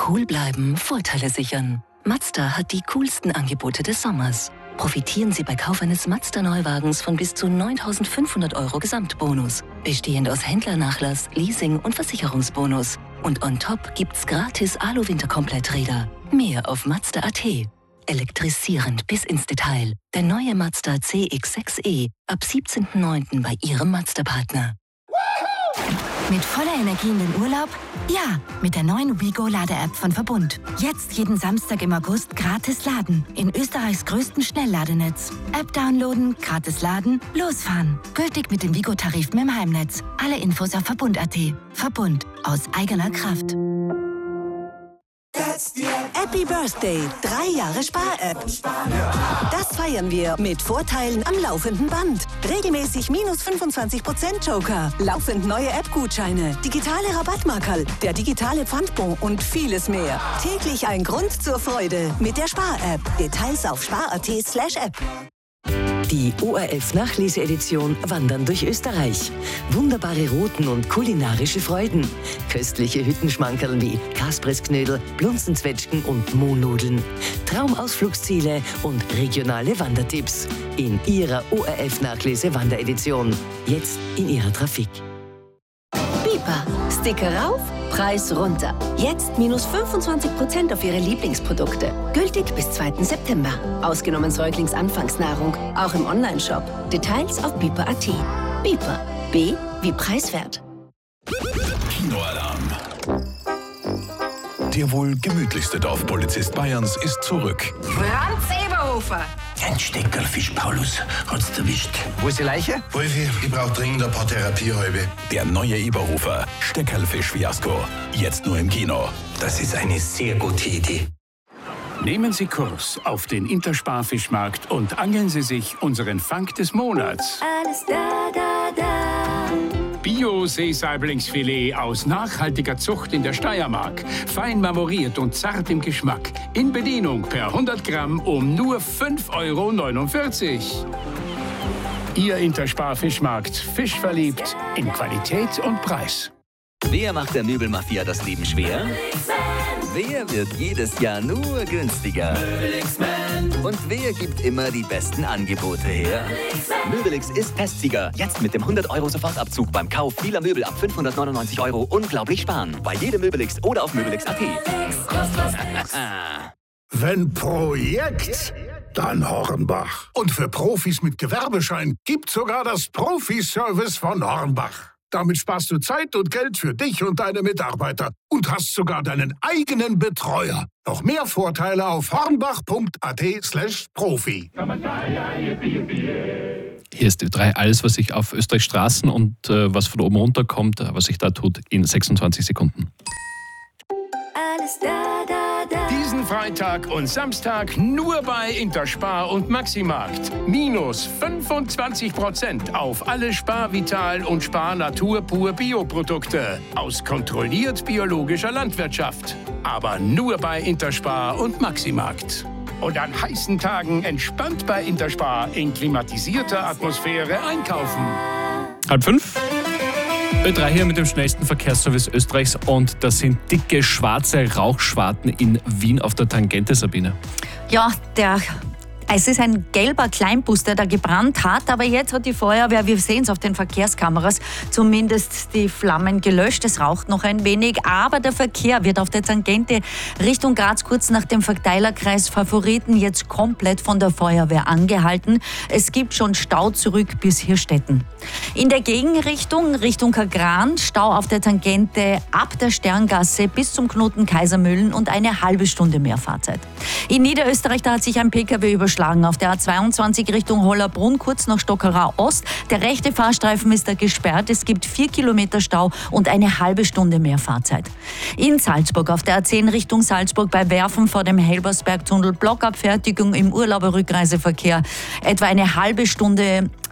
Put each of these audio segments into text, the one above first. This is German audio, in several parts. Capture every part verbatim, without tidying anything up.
Cool bleiben, Vorteile sichern. Mazda hat die coolsten Angebote des Sommers. Profitieren Sie bei Kauf eines Mazda-Neuwagens von bis zu neuntausendfünfhundert Euro Gesamtbonus, bestehend aus Händlernachlass, Leasing und Versicherungsbonus. Und on top gibt's gratis Alu-Winterkompletträder. Mehr auf Mazda punkt at. Elektrisierend bis ins Detail. Der neue Mazda C X sechs E ab siebzehnten neunten bei Ihrem Mazda-Partner. Mit voller Energie in den Urlaub? Ja, mit der neuen WeGo-Lade-App von Verbund. Jetzt jeden Samstag im August gratis laden. In Österreichs größten Schnellladenetz. App downloaden, gratis laden, losfahren. Gültig mit dem WeGo-Tarif mit dem Heimnetz. Alle Infos auf Verbund punkt at. Verbund. Aus eigener Kraft. Happy Birthday, drei Jahre Spar-App. Das feiern wir mit Vorteilen am laufenden Band. Regelmäßig minus fünfundzwanzig Prozent Joker, laufend neue App-Gutscheine, digitale Rabattmarkerl, der digitale Pfandbon und vieles mehr. Täglich ein Grund zur Freude mit der Spar-App. Details auf spar punkt at slash app. Die O R F-Nachlese-Edition Wandern durch Österreich. Wunderbare Routen und kulinarische Freuden. Köstliche Hüttenschmankerl wie Kasprisknödel, Blunzenzwetschgen und Mohnnudeln. Traumausflugsziele und regionale Wandertipps. In Ihrer O R F-Nachlese-Wanderedition. Jetzt in Ihrer Trafik. Bipa. Sticker rauf, Preis runter. Jetzt minus fünfundzwanzig Prozent auf Ihre Lieblingsprodukte. Gültig bis zweiten September. Ausgenommen Säuglingsanfangsnahrung. Auch im Onlineshop. Details auf bipa punkt at. Bipa. B wie preiswert. Kinoalarm. Der wohl gemütlichste Dorfpolizist Bayerns ist zurück. Franz Eberhofer. Ein Steckerlfisch, Paulus, hat's erwischt. Wo ist die Leiche? Wolfi, ich brauch dringend ein paar Therapiehalbe. Der neue Eberhofer, Steckerlfisch-Fiasko. Jetzt nur im Kino. Das ist eine sehr gute Idee. Nehmen Sie Kurs auf den Interspar-Fischmarkt und angeln Sie sich unseren Fang des Monats. Alles da, da, da. Bio-Seesaiblingsfilet aus nachhaltiger Zucht in der Steiermark. Fein marmoriert und zart im Geschmack. In Bedienung per hundert Gramm um nur fünf Euro neunundvierzig. Ihr Interspar-Fischmarkt. Fischverliebt in Qualität und Preis. Wer macht der Möbelmafia das Leben schwer? Wer wird jedes Jahr nur günstiger? Und wer gibt immer die besten Angebote her? Möbelix ist Testsieger. Jetzt mit dem hundert Euro Sofortabzug beim Kauf vieler Möbel ab fünfhundertneunundneunzig Euro unglaublich sparen. Bei jedem Möbelix oder auf möbelix punkt at. Wenn Projekt, dann Hornbach. Und für Profis mit Gewerbeschein gibt sogar das Profiservice von Hornbach. Damit sparst du Zeit und Geld für dich und deine Mitarbeiter und hast sogar deinen eigenen Betreuer. Noch mehr Vorteile auf hornbach punkt at slash profi. Hier ist die drei, alles, was sich auf Österreichs Straßen und äh, was von oben runter kommt, was sich da tut, in sechsundzwanzig Sekunden. Alles da, da, da. Diesen Freitag und Samstag nur bei Interspar und Maximarkt. Minus fünfundzwanzig Prozent auf alle Spar Vital und Spar Natur Pur Bioprodukte aus kontrolliert biologischer Landwirtschaft. Aber nur bei Interspar und Maximarkt. Und an heißen Tagen entspannt bei Interspar in klimatisierter Atmosphäre einkaufen. Halb fünf. Ö drei hier mit dem schnellsten Verkehrsservice Österreichs und das sind dicke schwarze Rauchschwarten in Wien auf der Tangente, Sabine. Ja, der... Es ist ein gelber Kleinbus, der da gebrannt hat, aber jetzt hat die Feuerwehr, wir sehen es auf den Verkehrskameras, zumindest die Flammen gelöscht. Es raucht noch ein wenig, aber der Verkehr wird auf der Tangente Richtung Graz kurz nach dem Verteilerkreis Favoriten jetzt komplett von der Feuerwehr angehalten. Es gibt schon Stau zurück bis Hirstetten. In der Gegenrichtung, Richtung Kagran, Stau auf der Tangente ab der Sterngasse bis zum Knoten Kaisermühlen und eine halbe Stunde mehr Fahrzeit. In Niederösterreich, da hat sich ein Pkw überschlagen auf der A zweiundzwanzig Richtung Hollerbrunn, kurz nach Stockerau Ost. Der rechte Fahrstreifen ist da gesperrt. Es gibt vier Kilometer Stau und eine halbe Stunde mehr Fahrzeit. In Salzburg auf der A zehn Richtung Salzburg bei Werfen vor dem Helbersbergtunnel Blockabfertigung im Urlauberrückreiseverkehr. Etwa eine halbe Stunde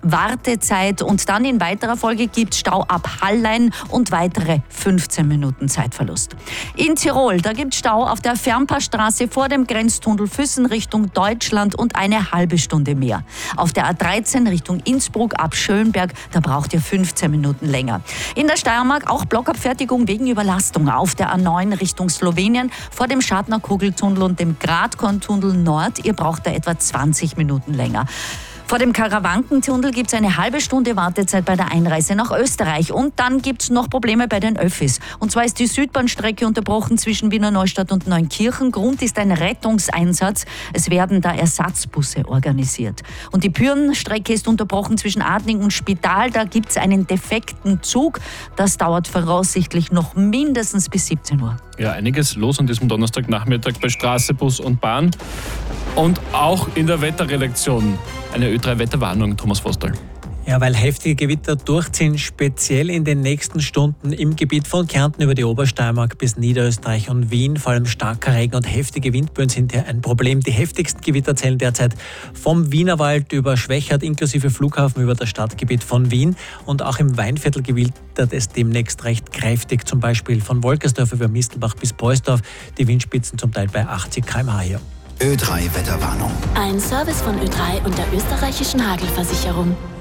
Wartezeit und dann in weiterer Folge gibt es Stau ab Hallein und weitere fünfzehn Minuten Zeitverlust. In Tirol, da gibt es Stau auf der Fernpassstraße vor dem Grenztunnel Füssen Richtung Deutschland und eine halbe Stunde mehr. Auf der A dreizehn Richtung Innsbruck ab Schönberg, da braucht ihr fünfzehn Minuten länger. In der Steiermark auch Blockabfertigung wegen Überlastung auf der A neun Richtung Slowenien vor dem Schadner Kugeltunnel und dem Gradkorntunnel Nord. Ihr braucht da etwa zwanzig Minuten länger. Vor dem Karawankentunnel gibt es eine halbe Stunde Wartezeit bei der Einreise nach Österreich. Und dann gibt es noch Probleme bei den Öffis. Und zwar ist die Südbahnstrecke unterbrochen zwischen Wiener Neustadt und Neunkirchen. Grund ist ein Rettungseinsatz. Es werden da Ersatzbusse organisiert. Und die Pyrenstrecke ist unterbrochen zwischen Adling und Spital. Da gibt es einen defekten Zug. Das dauert voraussichtlich noch mindestens bis siebzehn Uhr. Ja, einiges los an diesem Donnerstagnachmittag bei Straße, Bus und Bahn. Und auch in der Wetterredaktion eine Ö drei Wetterwarnung, Thomas Vostal. Ja, weil heftige Gewitter durchziehen, speziell in den nächsten Stunden im Gebiet von Kärnten über die Obersteiermark bis Niederösterreich und Wien. Vor allem starker Regen und heftige Windböen sind hier ein Problem. Die heftigsten Gewitter zählen derzeit vom Wienerwald über Schwächert inklusive Flughafen über das Stadtgebiet von Wien. Und auch im Weinviertel gewittert es demnächst recht kräftig, zum Beispiel von Wolkersdorf über Mistelbach bis Beusdorf. Die Windspitzen zum Teil bei achtzig Kilometer pro Stunde hier. Ö drei Wetterwarnung. Ein Service von Ö drei und der österreichischen Hagelversicherung.